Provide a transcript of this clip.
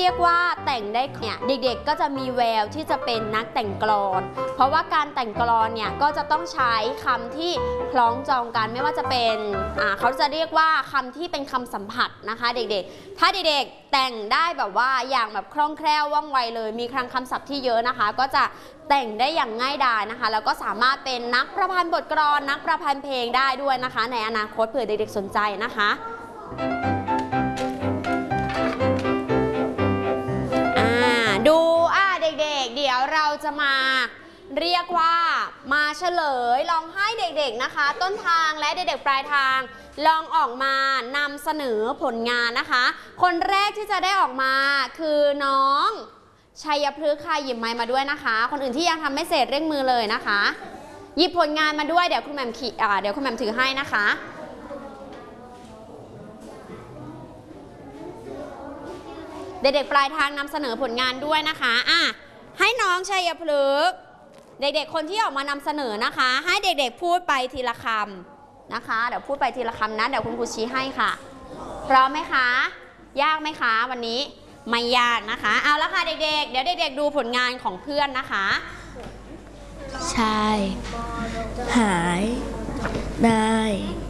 ยกว่าแต่งได้เนี่ยเด็กๆก็จะมีแววที่จะเป็นนักแต่งกลอนเพราะว่าการแต่งกลอนเนี่ยก็จะต้องใช้คำที่คล้องจองกันไม่ว่าจะเป็นเขาจะเรียกว่าคำที่เป็นคำสัมผัสนะคะเด็กๆถ้าเด็กๆแต่งได้แบบว่าอย่างแบบคล่องแคล่วว่องไวเลยมีคำศัพท์ที่เยอะนะคะก็จะแต่งได้อย่างง่ายดายนะคะแล้วก็สามารถเป็นนักประพันธ์บทกลอนนักประพันธ์เพลงได้ด้วยนะคะในอนาคตเผื่อเด็กๆสนใจนะคะดูเด็กๆเดี๋ยวเราจะมาเรียกว่ามาเฉลยลองให้เด็กๆนะคะต้นทางและเด็กๆปลายทางลองออกมานำเสนอผลงานนะคะคนแรกที่จะได้ออกมาคือน้องชัยพฤกษ์ค่ะหยิบไมค์มาด้วยนะคะคนอื่นที่ยังทำไม่เสร็จเร่งมือเลยนะคะหยิบผลงานมาด้วยเดี๋ยวคุณแหม่มถือให้นะคะเด็กๆปลายทางนำเสนอผลงานด้วยนะคะให้น้องชัยพฤกษ์เด็กๆคนที่ออกมานำเสนอนะคะให้เด็กๆพูดไปทีละคำนะคะเดี๋ยวพูดไปทีละคำนะเดี๋ยวคุณครูชี้ให้ค่ะพร้อมไหมคะยากไหมคะวันนี้ไม่ยากนะคะเอาละค่ะเด็กๆเดี๋ยวเด็กๆดูผลงานของเพื่อนนะคะชายหายได้